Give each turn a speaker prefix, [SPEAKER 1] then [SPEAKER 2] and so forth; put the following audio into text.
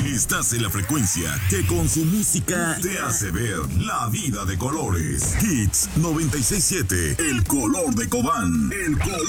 [SPEAKER 1] Estás en la frecuencia que con su música te hace ver la vida de colores. Hits 96.7, el color de Cobán. El color